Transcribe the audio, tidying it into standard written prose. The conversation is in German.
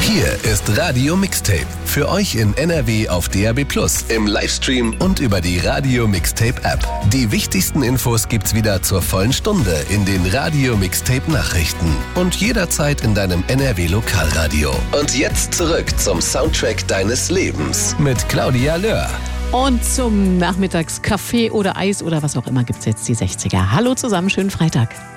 Hier ist Radio Mixtape. Für euch in NRW auf DAB+, im Livestream und über die Radio Mixtape App. Die wichtigsten Infos gibt's wieder zur vollen Stunde in den Radio Mixtape Nachrichten und jederzeit in deinem NRW Lokalradio. Und jetzt zurück zum Soundtrack deines Lebens mit Claudia Löhr. Und zum Nachmittagskaffee oder Eis oder was auch immer gibt's jetzt die 60er. Hallo zusammen, schönen Freitag.